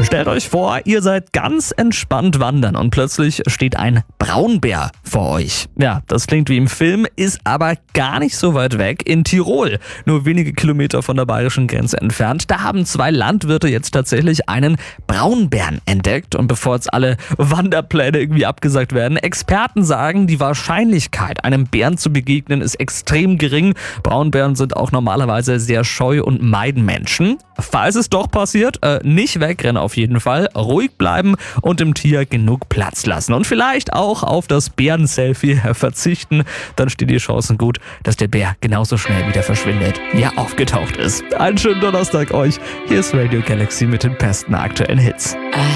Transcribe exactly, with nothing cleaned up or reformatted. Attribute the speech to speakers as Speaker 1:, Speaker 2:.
Speaker 1: Stellt euch vor, ihr seid ganz entspannt wandern und plötzlich steht ein Braunbär vor euch. Ja, das klingt wie im Film, ist aber gar nicht so weit weg. In Tirol, nur wenige Kilometer von der bayerischen Grenze entfernt, da haben zwei Landwirte jetzt tatsächlich einen Braunbären entdeckt. Und bevor jetzt alle Wanderpläne irgendwie abgesagt werden, Experten sagen, die Wahrscheinlichkeit, einem Bären zu begegnen, ist extrem gering. Braunbären sind auch normalerweise sehr scheu und meiden Menschen. Falls es doch passiert, äh, nicht wegrennen auf jeden Fall, ruhig bleiben und dem Tier genug Platz lassen. Und vielleicht auch auf das Bären-Selfie verzichten, dann stehen die Chancen gut, dass der Bär genauso schnell wieder verschwindet, wie er aufgetaucht ist. Einen schönen Donnerstag euch, hier ist Radio Galaxy mit den besten aktuellen Hits.